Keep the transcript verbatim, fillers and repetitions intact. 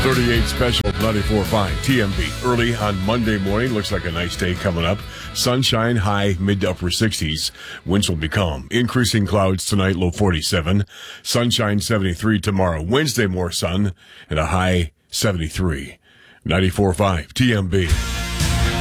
thirty-eight special, ninety-four point five T M B. Early on Monday morning. Looks like a nice day coming up. Sunshine, high mid to upper sixties. Winds will be calm. Increasing clouds tonight, low forty-seven. Sunshine, seventy-three tomorrow. Wednesday, more sun and a high seventy-three. ninety-four point five T M B.